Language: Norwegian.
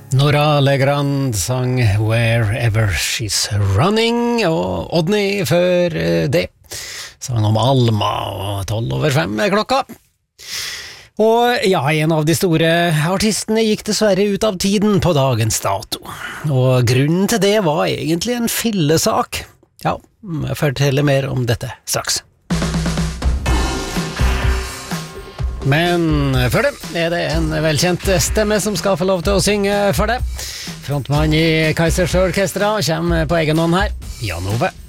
Nora Legrand sang Wherever She's Running, og Odny før det sang om Alma, og 5:12 er klokka. Og ja, en av de store artistene gikk dessverre ut av tiden på dagens dato, og grunnen til det var egentlig en fillesak. Ja, jeg forteller mer om dette straks. Men før det er det en velkjent stemme som skal få lov til å synge for det. Frontmann i Kaizers Orkestra kommer på egen hånd her, Jan Ove.